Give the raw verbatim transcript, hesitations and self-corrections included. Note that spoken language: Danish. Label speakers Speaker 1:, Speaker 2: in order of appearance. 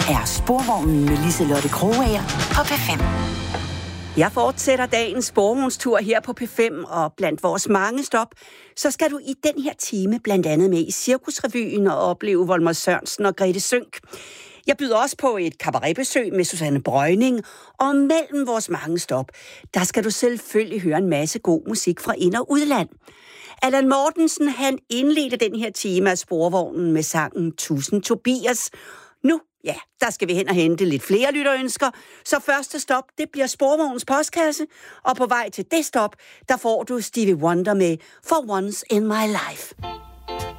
Speaker 1: er Sporvognen med Liselotte Krogager på P fem.
Speaker 2: Jeg fortsætter dagens sporvognstur her på P fem, og blandt vores mange stop, så skal du i den her time blandt andet med i Cirkusrevyen og opleve Volmer Sørensen og Grete Sønck. Jeg byder også på et cabaretbesøg med Susanne Breuning, og mellem vores mange stop, der skal du selvfølgelig høre en masse god musik fra ind- og udland. Allan Mortensen, han indledte den her time af Sporvognen med sangen Tusind Tobias. Nu, ja, der skal vi hen og hente lidt flere lytterønsker, så første stop, det bliver Sporvognens postkasse, og på vej til det stop, der får du Stevie Wonder med For Once in My Life.